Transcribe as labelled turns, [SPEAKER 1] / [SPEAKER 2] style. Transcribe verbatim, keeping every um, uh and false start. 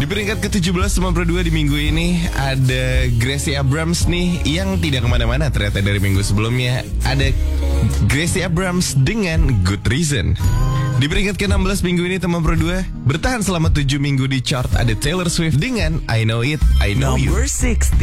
[SPEAKER 1] Di peringkat ke tujuh belas teman Pro dua di minggu ini ada Gracie Abrams nih yang tidak kemana-mana ternyata dari minggu sebelumnya. Ada Gracie Abrams dengan Good Reason. Di peringkat ke enam belas minggu ini teman Pro dua bertahan selama tujuh minggu di chart ada Taylor Swift dengan I Know It, I Know You.
[SPEAKER 2] Number enam puluh.